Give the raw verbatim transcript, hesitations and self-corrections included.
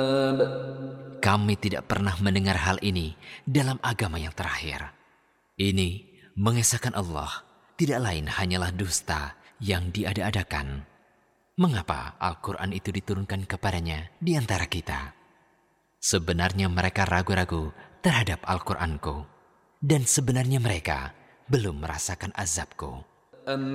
Kami tidak pernah mendengar hal ini dalam agama yang terakhir. Ini mengesahkan Allah tidak lain hanyalah dusta yang diada-adakan. Mengapa Al-Quran itu diturunkan kepadanya di antara kita? Sebenarnya mereka ragu-ragu terhadap Al-Quranku. Dan sebenarnya mereka belum merasakan azabku.